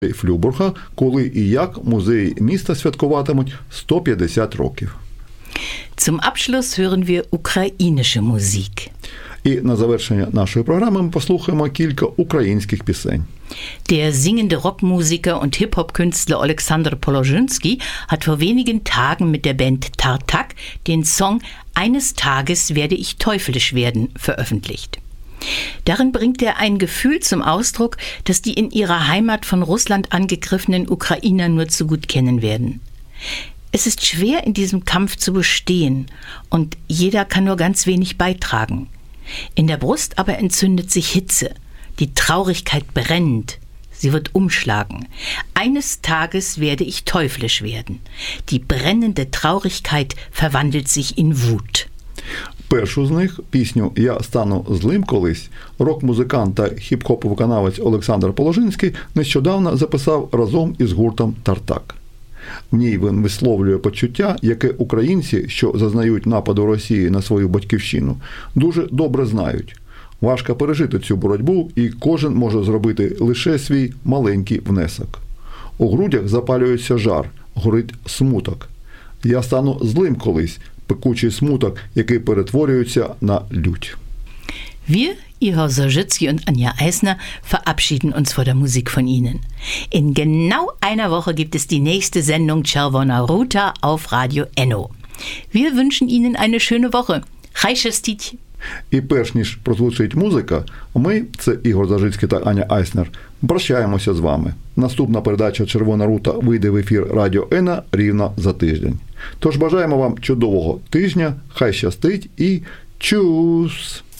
Флюбурга, коли і як музеї міста святкуватимуть 150 років. Zum Abschluss hören wir ukrainische Musik. І на завершення нашої програми ми послухаємо кілька українських пісень. Der singende Rockmusiker und Hip-Hop-Künstler Oleksandr Polozhinsky hat vor wenigen Tagen mit der Band Tartak den Song »Eines Tages werde ich teuflisch werden« veröffentlicht. Darin bringt er ein Gefühl zum Ausdruck, das die in ihrer Heimat von Russland angegriffenen Ukrainer nur zu gut kennen werden. Es ist schwer, in diesem Kampf zu bestehen und jeder kann nur ganz wenig beitragen. In der Brust aber entzündet sich Hitze. Die Traurigkeit brennt. Sie wird umschlagen. Eines Tages werde ich teuflisch werden. Die brennende Traurigkeit verwandelt sich in Wut. Першу з них, пісню «Я стану злим колись», рок-музикант та хіп-хоп-виконавець Олександр Положинський нещодавно записав разом із гуртом «Тартак». В ній він висловлює почуття, яке українці, що зазнають нападу Росії на свою батьківщину, дуже добре знають. Важко пережити цю боротьбу, і кожен може зробити лише свій маленький внесок. У грудях запалюється жар, горить смуток. Я стану злим колись, пекучий смуток, який перетворюється на лють. Wir, Ihor Sożycki und Anja Eisner, verabschieden uns vor der Musik von Ihnen. In genau einer Woche gibt es die nächste Sendung Czerwona Ruta auf Radio Enno. Wir wünschen Ihnen eine schöne Woche. Хай щастить! І перш ніж прозвучить музика, ми, це Ігор Зажицький та Аня Айснер, прощаємося з вами. Наступна передача «Червона рута» вийде в ефір Радіо Ена рівно за тиждень. Тож бажаємо вам чудового тижня, хай щастить і чус!